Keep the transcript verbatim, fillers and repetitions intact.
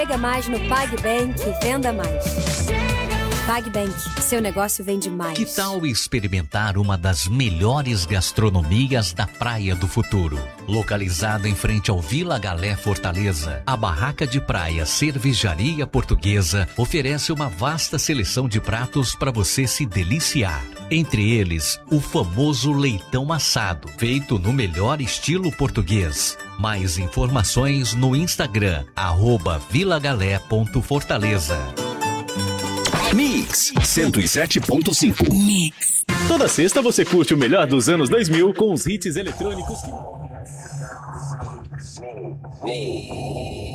Chega mais no PagBank e venda mais. PagBank, seu negócio vende mais. Que tal experimentar uma das melhores gastronomias da Praia do Futuro? Localizada em frente ao Vila Galé Fortaleza, a Barraca de Praia Cervejaria Portuguesa oferece uma vasta seleção de pratos para você se deliciar. Entre eles, o famoso leitão assado, feito no melhor estilo português. Mais informações no Instagram, arroba vilagalé ponto fortaleza. Mix cento e sete ponto cinco. Mix. Toda sexta você curte o melhor dos anos dois mil com os hits eletrônicos que...